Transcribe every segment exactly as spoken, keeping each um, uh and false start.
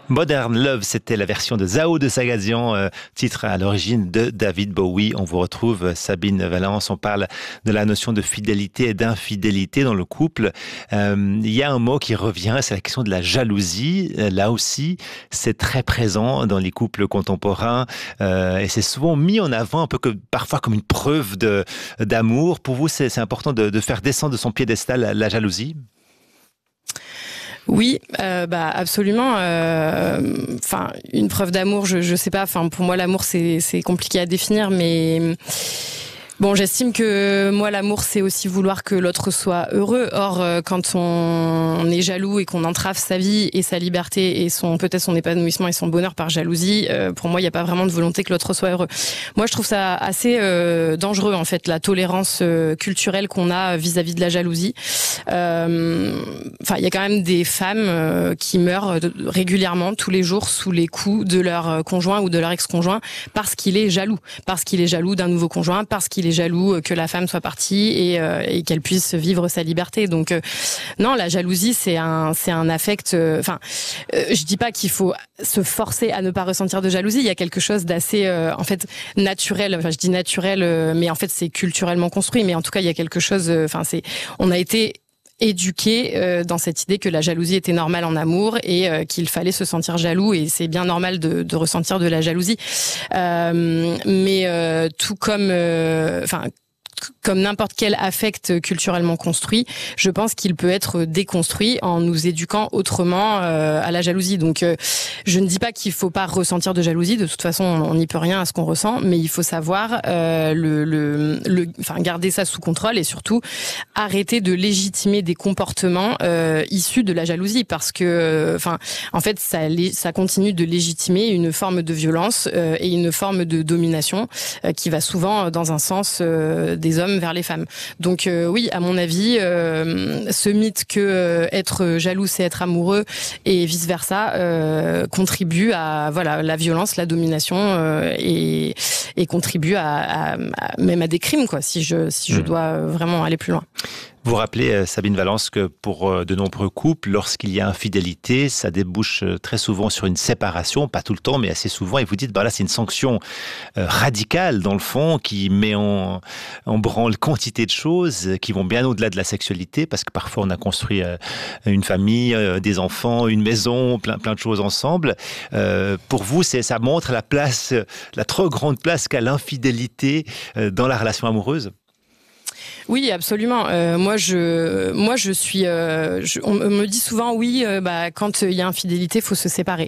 Modern Love, c'était la version de Zao de Sagazan, euh, titre à l'origine de David Bowie. On vous retrouve, Sabine Valence, on parle de la notion de fidélité et d'infidélité dans le couple. Euh, il y a un mot qui revient, c'est la question de la jalousie. Là aussi, c'est très présent dans les couples contemporains euh, et c'est souvent mis en avant un peu que, parfois comme une preuve de, d'amour. Pour vous, c'est, c'est important de, de faire descendre de son piédestal la, la jalousie? Oui, euh, bah absolument. Enfin, euh, une preuve d'amour, je je sais pas. Enfin, pour moi, l'amour c'est c'est compliqué à définir, mais bon, j'estime que moi, l'amour, c'est aussi vouloir que l'autre soit heureux. Or, euh, quand on est jaloux et qu'on entrave sa vie et sa liberté et son peut-être son épanouissement et son bonheur par jalousie, euh, pour moi, il n'y a pas vraiment de volonté que l'autre soit heureux. Moi, je trouve ça assez euh, dangereux, en fait, la tolérance euh, culturelle qu'on a vis-à-vis de la jalousie. Euh, Enfin, il y a quand même des femmes euh, qui meurent de, régulièrement, tous les jours, sous les coups de leur conjoint ou de leur ex-conjoint parce qu'il est jaloux, parce qu'il est jaloux d'un nouveau conjoint, parce qu'il est jaloux que la femme soit partie et, euh, et qu'elle puisse vivre sa liberté. Donc euh, non, la jalousie c'est un c'est un affect. Enfin, euh, euh, je dis pas qu'il faut se forcer à ne pas ressentir de jalousie. Il y a quelque chose d'assez euh, en fait naturel. Enfin, je dis naturel, euh, mais en fait c'est culturellement construit. Mais en tout cas, il y a quelque chose. Enfin, euh, c'est on a été éduqué euh, dans cette idée que la jalousie était normale en amour et euh, qu'il fallait se sentir jaloux, et c'est bien normal de, de ressentir de la jalousie. Euh, mais euh, tout comme, enfin. Euh, comme n'importe quel affect culturellement construit, je pense qu'il peut être déconstruit en nous éduquant autrement euh, à la jalousie. Donc, euh, je ne dis pas qu'il faut pas ressentir de jalousie. De toute façon, on n'y peut rien à ce qu'on ressent, mais il faut savoir euh, le, le, le, enfin, garder ça sous contrôle et surtout arrêter de légitimer des comportements euh, issus de la jalousie, parce que, enfin, en fait, ça, ça continue de légitimer une forme de violence euh, et une forme de domination euh, qui va souvent dans un sens euh, des hommes vers les femmes. Donc euh, oui, à mon avis, euh, ce mythe que euh, être jaloux c'est être amoureux et vice versa euh, contribue à voilà la violence, la domination euh, et, et contribue à, à, à même à des crimes, quoi. Si je si je mmh. dois vraiment aller plus loin. Vous rappelez, Sabine Valence, que pour de nombreux couples, lorsqu'il y a infidélité, ça débouche très souvent sur une séparation, pas tout le temps, mais assez souvent. Et vous dites, bah là, c'est une sanction radicale, dans le fond, qui met en, en branle quantité de choses qui vont bien au-delà de la sexualité, parce que parfois, on a construit une famille, des enfants, une maison, plein, plein de choses ensemble. Euh, pour vous, c'est, ça montre la place, la trop grande place qu'a l'infidélité dans la relation amoureuse? Oui, absolument. Euh, moi, je, moi, je suis. Euh, je, on me dit souvent, oui, euh, bah, quand il y a infidélité, faut se séparer.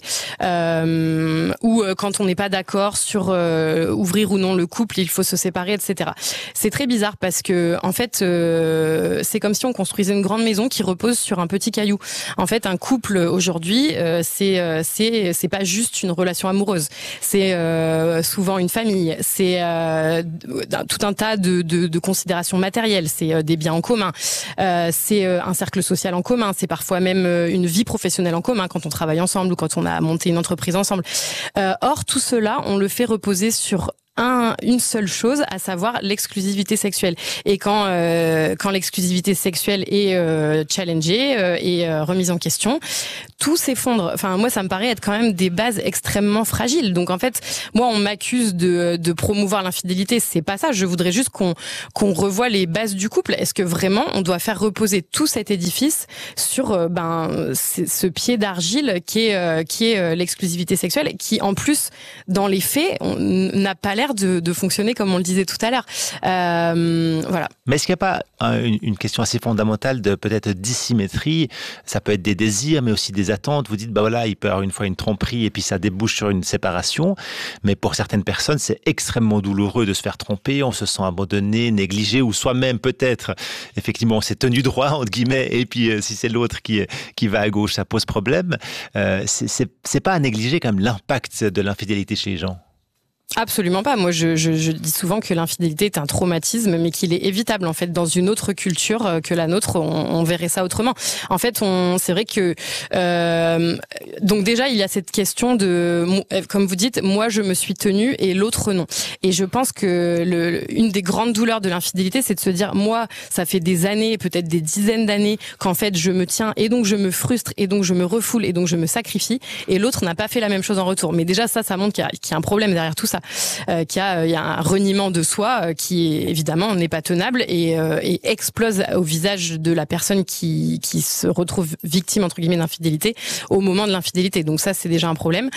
Euh, ou euh, quand on n'est pas d'accord sur euh, ouvrir ou non le couple, il faut se séparer, et cetera. C'est très bizarre parce que, en fait, euh, c'est comme si on construisait une grande maison qui repose sur un petit caillou. En fait, un couple aujourd'hui, euh, c'est, euh, c'est, c'est pas juste une relation amoureuse. C'est euh, souvent une famille. C'est euh, tout un tas de, de, de considérations matérielles. C'est des biens en commun, euh, c'est un cercle social en commun, c'est parfois même une vie professionnelle en commun quand on travaille ensemble ou quand on a monté une entreprise ensemble. Euh, or, tout cela, on le fait reposer sur Un, une seule chose, à savoir l'exclusivité sexuelle. Et quand euh, quand l'exclusivité sexuelle est euh, challengée euh, et euh, remise en question, tout s'effondre. Enfin, moi, ça me paraît être quand même des bases extrêmement fragiles. Donc, en fait, moi, on m'accuse de de promouvoir l'infidélité. C'est pas ça. Je voudrais juste qu'on qu'on revoie les bases du couple. Est-ce que vraiment on doit faire reposer tout cet édifice sur euh, ben ce pied d'argile qui est euh, qui est euh, l'exclusivité sexuelle, qui en plus dans les faits on n'a pas l'air De, de fonctionner comme on le disait tout à l'heure. Euh, voilà. Mais est-ce qu'il n'y a pas une, une question assez fondamentale de peut-être dissymétrie? Ça peut être des désirs, mais aussi des attentes. Vous dites, bah voilà, il peut y avoir une fois une tromperie et puis ça débouche sur une séparation. Mais pour certaines personnes, c'est extrêmement douloureux de se faire tromper. On se sent abandonné, négligé, ou soi-même peut-être, effectivement, on s'est tenu droit, entre guillemets, et puis euh, si c'est l'autre qui, qui va à gauche, ça pose problème. Euh, c'est, c'est, c'est pas à négliger quand même l'impact de l'infidélité chez les gens. Absolument pas. Moi, je, je, je dis souvent que l'infidélité est un traumatisme, mais qu'il est évitable. En fait, dans une autre culture que la nôtre, on, on verrait ça autrement. En fait, on, c'est vrai que euh, donc déjà, il y a cette question de, comme vous dites, moi je me suis tenue et l'autre non. Et je pense que le, une des grandes douleurs de l'infidélité, c'est de se dire, moi, ça fait des années, peut-être des dizaines d'années, qu'en fait je me tiens et donc je me frustre et donc je me refoule et donc je me sacrifie. Et l'autre n'a pas fait la même chose en retour. Mais déjà, ça, ça montre qu'il y a, qu'il y a un problème derrière tout ça. Euh, qu'il y a, il y a un reniement de soi euh, qui évidemment n'est pas tenable et, euh, et explose au visage de la personne qui, qui se retrouve victime entre guillemets d'infidélité au moment de l'infidélité. Donc ça, c'est déjà un problème.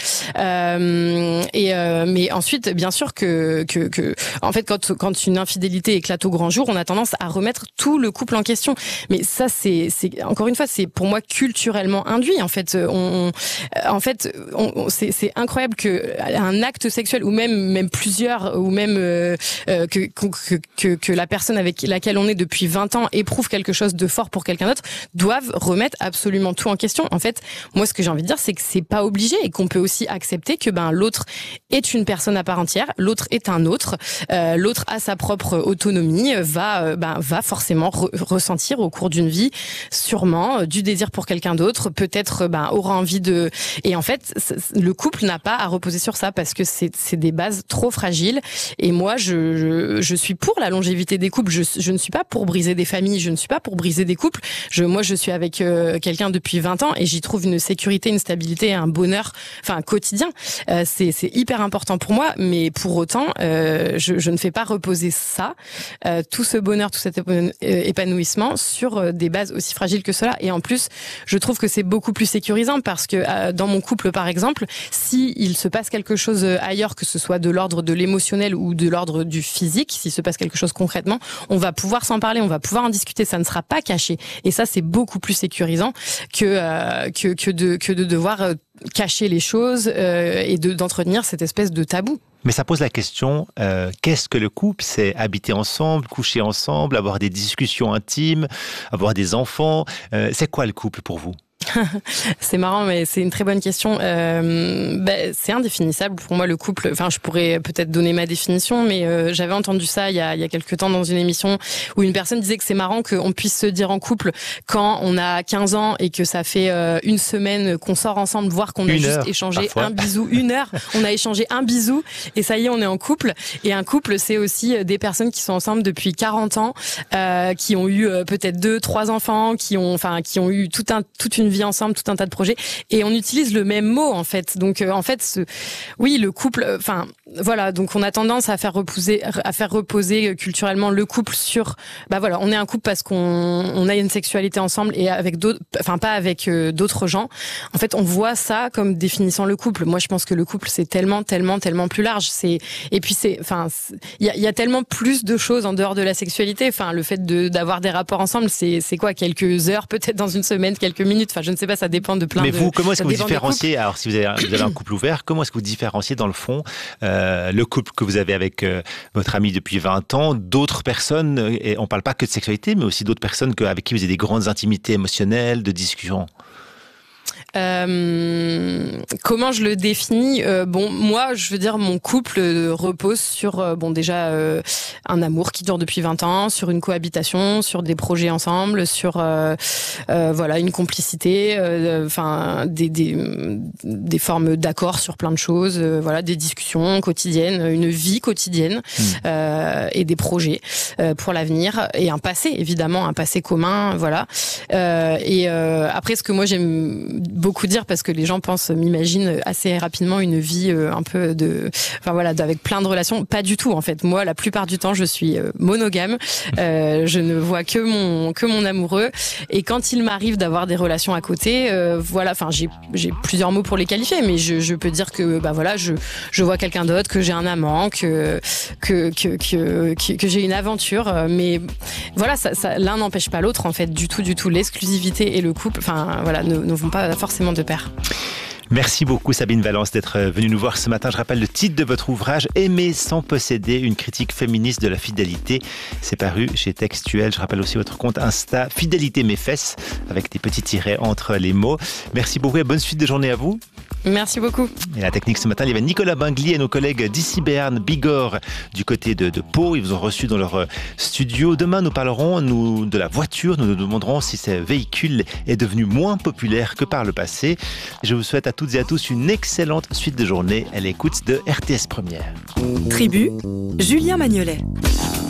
Euh, et euh, mais ensuite, bien sûr que, que, que en fait, quand, quand une infidélité éclate au grand jour, on a tendance à remettre tout le couple en question. Mais ça, c'est, c'est encore une fois, c'est pour moi culturellement induit. En fait, on, en fait, on, c'est, c'est incroyable que un acte sexuel ou même même plusieurs ou même euh, euh, que, que que que la personne avec laquelle on est depuis vingt ans éprouve quelque chose de fort pour quelqu'un d'autre doivent remettre absolument tout en question. En fait, moi ce que j'ai envie de dire, c'est que c'est pas obligé et qu'on peut aussi accepter que ben l'autre est une personne à part entière, l'autre est un autre, euh, l'autre a sa propre autonomie, va euh, ben va forcément re- ressentir au cours d'une vie sûrement euh, du désir pour quelqu'un d'autre, peut-être ben aura envie de et en fait le couple n'a pas à reposer sur ça parce que c'est c'est des bases trop fragiles. Et moi, je, je, je suis pour la longévité des couples. Je, je ne suis pas pour briser des familles. Je ne suis pas pour briser des couples. Je, moi, je suis avec euh, quelqu'un depuis vingt ans et j'y trouve une sécurité, une stabilité et un bonheur, enfin, quotidien. Euh, c'est, c'est hyper important pour moi. Mais pour autant, euh, je, je ne fais pas reposer ça, euh, tout ce bonheur, tout cet épanouissement sur des bases aussi fragiles que cela. Et en plus, je trouve que c'est beaucoup plus sécurisant parce que euh, dans mon couple, par exemple, si il se passe quelque chose ailleurs, que ce soit de l'ordre de l'émotionnel ou de l'ordre du physique, s'il se passe quelque chose concrètement, on va pouvoir s'en parler, on va pouvoir en discuter, ça ne sera pas caché. Et ça, c'est beaucoup plus sécurisant que euh, que que de que de devoir euh, cacher les choses euh, et de d'entretenir cette espèce de tabou. Mais ça pose la question, euh, qu'est-ce que le couple? C'est habiter ensemble, coucher ensemble, avoir des discussions intimes, avoir des enfants. Euh, c'est quoi le couple pour vous? C'est marrant, mais c'est une très bonne question. Euh, ben, c'est indéfinissable pour moi le couple. Enfin, je pourrais peut-être donner ma définition, mais euh, j'avais entendu ça il y a il y a quelque temps dans une émission où une personne disait que c'est marrant qu'on puisse se dire en couple quand on a quinze ans et que ça fait euh, une semaine qu'on sort ensemble, voire qu'on a une juste heure, échangé parfois. un bisou, une heure. On a échangé un bisou et ça y est, on est en couple. Et un couple, c'est aussi des personnes qui sont ensemble depuis quarante ans, euh, qui ont eu euh, peut-être deux, trois enfants, qui ont, enfin, qui ont eu tout un toute une vie ensemble, tout un tas de projets, et on utilise le même mot en fait. Donc euh, en fait, ce, oui, le couple, enfin euh, voilà, donc on a tendance à faire reposer, à faire reposer culturellement le couple sur, bah voilà, on est un couple parce qu'on on a une sexualité ensemble et avec d'autres, enfin pas avec euh, d'autres gens. En fait, on voit ça comme définissant le couple. Moi, je pense que le couple c'est tellement, tellement, tellement plus large. C'est et puis c'est, enfin, il y a, y a tellement plus de choses en dehors de la sexualité. Enfin, le fait de d'avoir des rapports ensemble, c'est c'est quoi, quelques heures, peut-être dans une semaine, quelques minutes. Enfin, je ne sais pas, ça dépend de plein Mais de... vous, comment est-ce que vous dépend des différenciez, alors si vous avez, vous avez un couple ouvert, comment est-ce que vous différenciez dans le fond euh, le couple que vous avez avec euh, votre ami depuis vingt ans, d'autres personnes, et on ne parle pas que de sexualité, mais aussi d'autres personnes que, avec qui vous avez des grandes intimités émotionnelles, de discussions? Euh, comment je le définis? euh, Bon, moi, je veux dire, mon couple repose sur, euh, bon, déjà euh, un amour qui dure depuis vingt ans, sur une cohabitation, sur des projets ensemble, sur, euh, euh, voilà, une complicité, enfin, euh, des, des des formes d'accord sur plein de choses, euh, voilà, des discussions quotidiennes, une vie quotidienne mmh. euh, et des projets euh, pour l'avenir et un passé, évidemment, un passé commun, voilà. Euh, et euh, après, ce que moi j'aime beaucoup dire, parce que les gens pensent, m'imaginent assez rapidement une vie euh, un peu de, enfin voilà, avec plein de relations. Pas du tout en fait. Moi, la plupart du temps, je suis euh, monogame. Euh, je ne vois que mon que mon amoureux. Et quand il m'arrive d'avoir des relations à côté, euh, voilà, enfin j'ai j'ai plusieurs mots pour les qualifier, mais je je peux dire que bah voilà, je je vois quelqu'un d'autre, que j'ai un amant, que que que que que, que j'ai une aventure. Mais voilà, ça, ça l'un n'empêche pas l'autre en fait, du tout du tout. L'exclusivité et le couple, enfin voilà, ne, ne vont pas forcément de pair. Merci beaucoup Sabine Valence d'être venue nous voir ce matin. Je rappelle le titre de votre ouvrage, Aimer sans posséder, une critique féministe de la fidélité. C'est paru chez Textuel. Je rappelle aussi votre compte Insta, Fidélité mes fesses, avec des petits tirets entre les mots. Merci beaucoup et bonne suite de journée à vous. Merci beaucoup. Et la technique ce matin, il y avait Nicolas Bingli et nos collègues d'ici Béarn, Bigorre, du côté de, de Pau. Ils vous ont reçu dans leur studio. Demain, nous parlerons nous, de la voiture. Nous nous demanderons si ce véhicule est devenu moins populaire que par le passé. Je vous souhaite à toutes et à tous une excellente suite de journée à l'écoute de R T S Première. Tribu, Julien Magnolet.